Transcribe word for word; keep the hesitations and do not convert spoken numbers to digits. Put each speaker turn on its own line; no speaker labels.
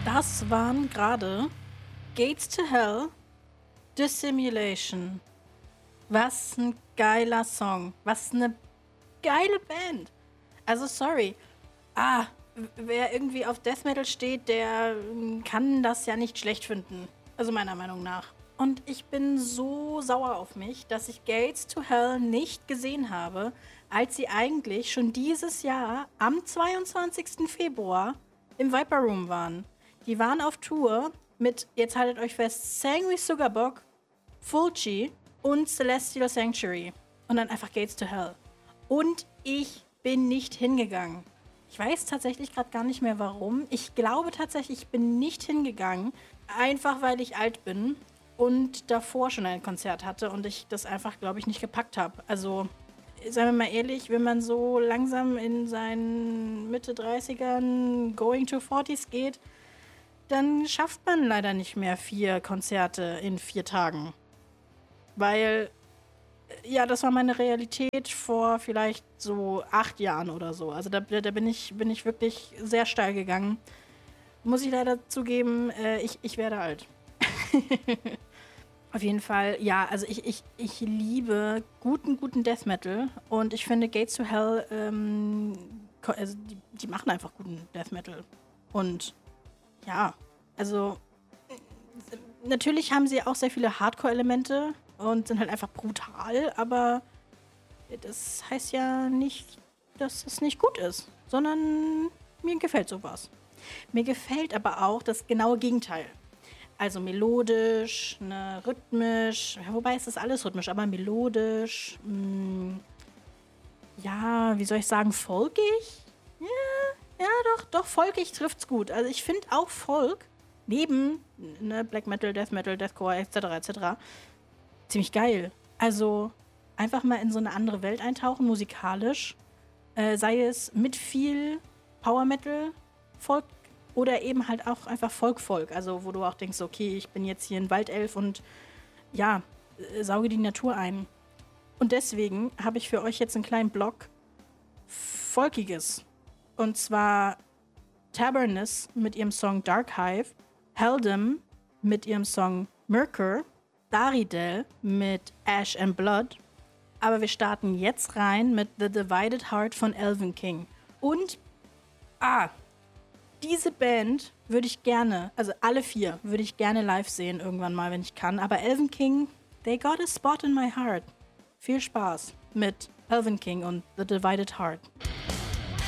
Das waren gerade Gates to Hell, Dissimulation. Was ein geiler Song. Was eine geile Band. Also sorry. Ah, wer irgendwie auf Death Metal steht, der kann das ja nicht schlecht finden. Also meiner Meinung nach. Und ich bin so sauer auf mich, dass ich Gates to Hell nicht gesehen habe, als sie eigentlich schon dieses Jahr am zweiundzwanzigsten Februar im Viper Room waren. Die waren auf Tour mit, jetzt haltet euch fest, Sangui Sugabok, Fulci und Celestial Sanctuary. Und dann einfach Gates to Hell. Und ich bin nicht hingegangen. Ich weiß tatsächlich gerade gar nicht mehr warum. Ich glaube tatsächlich, ich bin nicht hingegangen, einfach weil ich alt bin und davor schon ein Konzert hatte und ich das einfach, glaube ich, nicht gepackt habe. Also, seien wir mal ehrlich, wenn man so langsam in seinen Mitte dreißigern going to vierziger geht, dann schafft man leider nicht mehr vier Konzerte in vier Tagen. Weil, ja, das war meine Realität vor vielleicht so acht Jahren oder so. Also da, da bin ich, bin ich wirklich sehr steil gegangen. Muss ich leider zugeben, äh, ich, ich werde alt. Auf jeden Fall, ja, also ich, ich, ich liebe guten, guten Death Metal. Und ich finde Gates to Hell, ähm, also die, die machen einfach guten Death Metal. Und ja, also natürlich haben sie auch sehr viele Hardcore-Elemente und sind halt einfach brutal, aber das heißt ja nicht, dass es nicht gut ist, sondern mir gefällt sowas. Mir gefällt aber auch das genaue Gegenteil. Also melodisch, ne, rhythmisch, wobei es ist alles rhythmisch, aber melodisch, mh, ja, wie soll ich sagen, folkig? Ja, ja, doch, doch, folkig trifft's gut. Also ich finde auch Folk neben ne, Black Metal, Death Metal, Deathcore et cetera et cetera ziemlich geil. Also einfach mal in so eine andere Welt eintauchen, musikalisch. Äh, sei es mit viel Power Metal, Folk oder eben halt auch einfach Folk-Folk. Also wo du auch denkst, okay, ich bin jetzt hier ein Waldelf und ja, äh, sauge die Natur ein. Und deswegen habe ich für euch jetzt einen kleinen Block Folkiges. Und zwar Tabernus mit ihrem Song Dark Hive, Helldom mit ihrem Song Merkur, Daridel mit Ash and Blood. Aber wir starten jetzt rein mit The Divided Heart von Elven King. Und, ah, diese Band würde ich gerne, also alle vier, würde ich gerne live sehen irgendwann mal, wenn ich kann. Aber Elven King, they got a spot in my heart. Viel Spaß mit Elven King und The Divided Heart.